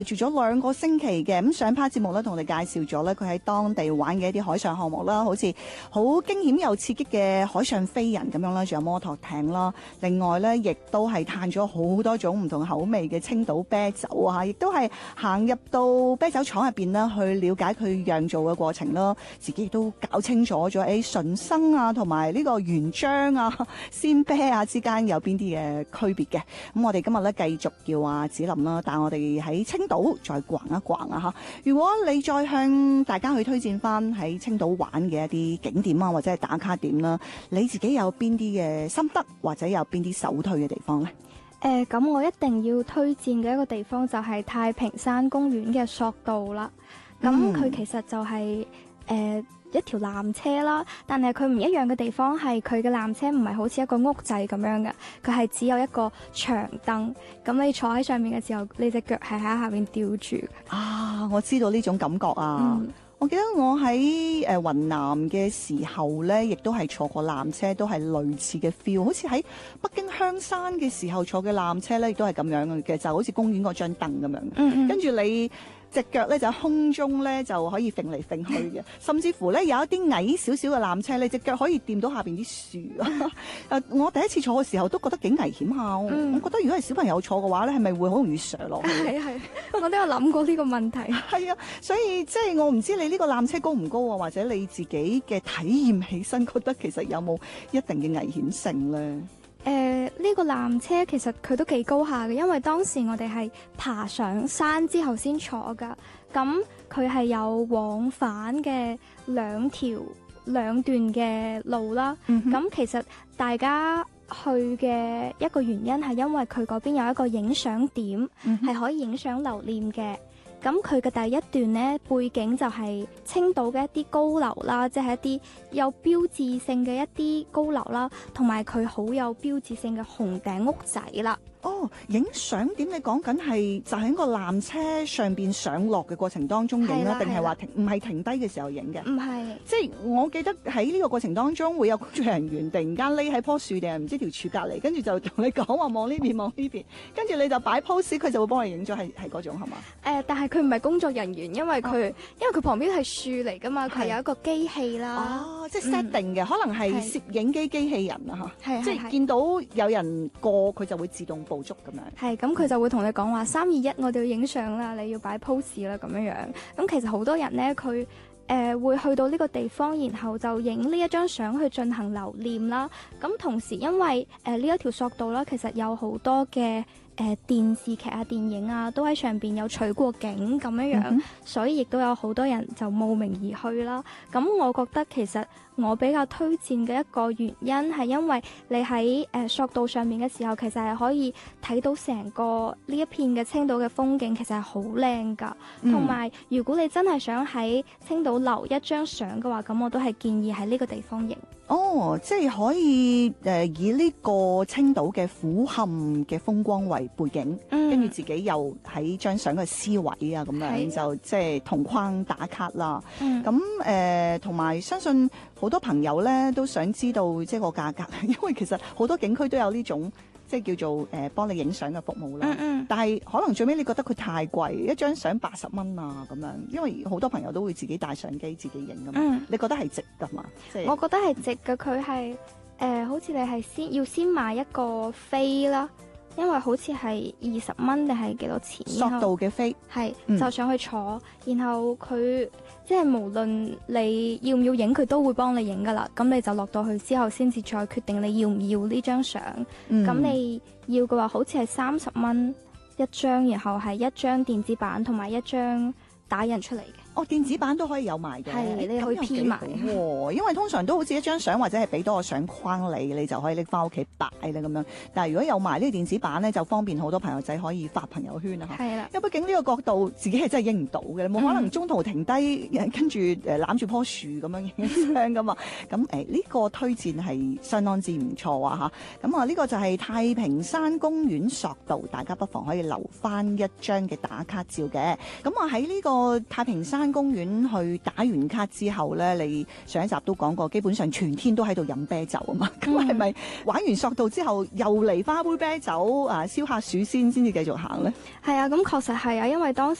住咗2個星期嘅。咁上 part 節目咧，同我哋介紹咗咧佢喺當地玩嘅一啲海上項目啦，好似好驚險又刺激嘅海上飛人咁樣啦，仲有摩托艇啦。另外咧，亦都係嘆咗好多種唔同口味嘅青島啤酒啊，亦都係行入到啤酒廠入邊啦，去了解佢釀造嘅過程啦。自己亦都搞清楚咗純生啊，同埋呢個原漿啊、鮮啤啊之間有邊啲嘅區別嘅。咁我哋今日咧繼續叫阿子琳啦，帶我哋喺青島再逛一逛啊嚇！如果你再向大家去推薦翻喺青島玩嘅一啲景點啊，或者係打卡點啦，你自己有邊啲嘅心得，或者有邊啲首推嘅地方呢？ 咁我一定要推薦嘅一個地方就係太平山公園嘅索道啦。咁佢其實就係一條纜車啦，但係佢唔一樣嘅地方係佢嘅纜車唔係好似一個屋仔咁樣嘅，佢係只有一個長凳，咁你坐喺上面嘅時候，你隻腳係喺下面吊住。啊， 我知道呢種感覺啊！我記得我喺雲南嘅時候咧，亦都係坐過纜車，都係類似嘅 feel， 好似喺北京香山嘅時候坐嘅纜車咧，亦都係咁樣嘅，就好似公園嗰張凳咁樣。跟住你隻腳咧就喺空中咧就可以揈嚟揈去嘅，甚至乎咧有一啲矮少少嘅纜車，你隻腳可以掂到下邊啲樹啊！我第一次坐嘅時候都覺得幾危險下，我覺得如果係小朋友坐嘅話咧，係咪會好容易瀡落去？ 係，我都有諗過呢個問題。 係啊，所以即係我唔知你呢個纜車高唔高啊，或者你自己嘅體驗起身覺得其實有冇一定嘅危險性咧？ 呢個纜車其實佢都幾高下嘅，因為當時我哋係爬上山之後先坐噶。咁佢係有往返嘅兩段嘅路啦。咁其實大家去嘅一個原因係因為佢嗰邊有一個影相點，係可以影相留念嘅。咁佢嘅第一段呢，背景就係青島嘅一啲高樓啦，即係一啲有標誌性嘅一啲高樓啦，同埋佢好有標誌性嘅紅頂屋仔啦。哦，影相點你講緊係就喺個纜車上邊上落嘅過程當中影啦，定係話唔係停低嘅時候影嘅？唔係，即係我記得喺呢個過程當中會有工作人員突然間匿喺棵樹定係唔知條柱隔離，跟住就同你講話望呢邊望呢邊，跟住你就擺 pose，佢就會幫你影咗，係嗰種係嘛？但係佢唔係工作人員，因為佢旁邊係樹嚟㗎嘛，佢有一個機器啦。哦，即係 set 定嘅，可能係攝影機機器人啊嚇，即係見到有人過佢就會自動捕捉咁樣。係，咁佢就會同你講話3、2、1，我哋要影相啦，你要擺 pose 啦咁樣樣。咁其實好多人咧，佢會去到呢個地方，然後就影呢一張相去進行留念啦。咁同時因為呢一條索道啦，其實有好多嘅電視劇啊、電影啊，都喺上邊有取過景咁樣樣，所以亦都有好多人就慕名而去啦。咁我覺得其實我比較推薦嘅一個原因係因為你喺索道上面嘅時候，其實係可以睇到成個呢一片嘅青島嘅風景，其實係好靚噶。同埋如果你真係想喺青島留一張相嘅話，咁我都係建議喺呢個地方影。哦，即係可以以呢個青島嘅俯瞰嘅風光為背景，跟住自己又喺張相嘅 C 位啊，咁樣就即係同框打卡啦。咁同埋相信好多朋友咧都想知道即係個價格，因為其實好多景區都有呢種即係叫做幫你影相嘅服務啦。但係可能最尾你覺得佢太貴，一張相80蚊啊咁樣，因為好多朋友都會自己帶相機自己影㗎嘛。你覺得係值㗎嘛？我覺得係值嘅，佢係好似你係要先買一個飛啦。因為好似係20蚊定係幾多錢？索道嘅飛係就上去坐，然後佢即係無論你要唔要影，佢都會幫你影噶啦。咁你就落到去之後，先至再決定你要唔要呢張相。咁你要嘅話，好似係30蚊一張，然後係一張電子版同埋一張打印出嚟嘅。哦，電子版都可以有賣嘅，係你可以 P 埋喎。因為通常都好似一張相或者係俾多個相框你就可以拎翻屋企擺啦咁樣。但係如果有賣呢個電子版咧，就方便好多朋友仔可以發朋友圈啊嚇。係啦，因為畢竟呢個角度自己係真係影唔到嘅，冇可能中途停低跟住攬住棵樹咁樣影相噶嘛。咁呢個推薦係相當之唔錯啊嚇。咁呢個就係太平山公園索道，大家不妨可以留翻一張嘅打卡照嘅。咁喺呢個個太平山公園去打完卡之後咧，你上一集都講過，基本上全天都喺度飲啤酒啊嘛。咁係咪玩完索道之後又嚟翻杯啤酒啊，消下暑先至繼續行咧？ 係啊，咁確實係啊，因為當時